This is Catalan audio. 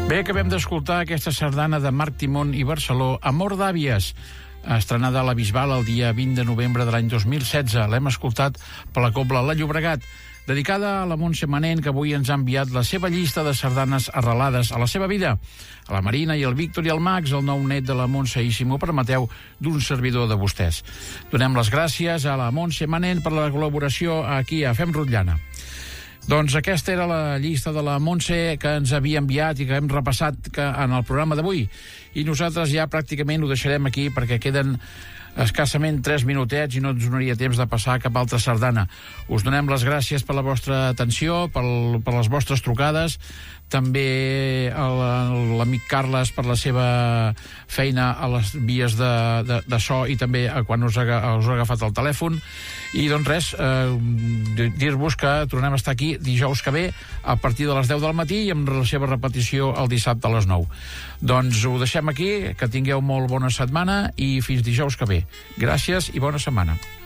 Bé, acabem d'escoltar aquesta sardana de Marc Timón i Barceló, Amor d'àvies, estrenada a la Bisbal el dia 20 de novembre de l'any 2016. L'hem escoltat per la Cobla La Llobregat, dedicada a la Montse Manent, que avui ens ha enviat la seva llista de sardanes arrelades a la seva vida. A la Marina i el Víctor i el Max, el nou net de la Montse i, si m'ho permeteu, d'un servidor de vostès. Donem les gràcies a la Montse Manent per la col·laboració aquí a Fem Rotllana. Doncs aquesta era la llista de la Montse que ens havia enviat i que hem repassat en el programa d'avui. I nosaltres ja pràcticament ho deixarem aquí perquè queden escassament 3 minutets i no ens donaria temps de passar cap altra sardana. Us donem les gràcies per la vostra atenció, per les vostres trucades, també a l'amic Carles per la seva feina a les vies de so i també quan us ha agafat el telèfon. I doncs res, dir-vos que tornem a estar aquí dijous que ve a partir de les 10 del matí i amb la seva repetició el dissabte a les 9. Doncs ho deixem aquí, que tingueu molt bona setmana i fins dijous que ve. Gràcies i bona setmana.